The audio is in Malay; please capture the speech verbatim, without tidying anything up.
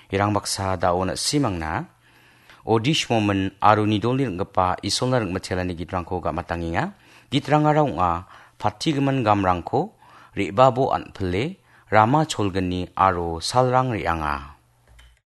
irang baksa daona simangna odish momen aru nidolir ngapa isolna rengmetelani gitrangko ga matanginga gitrangara ong·a patigimin gamrangko re·babo an·pile rama cholgni aro salrang re·anga.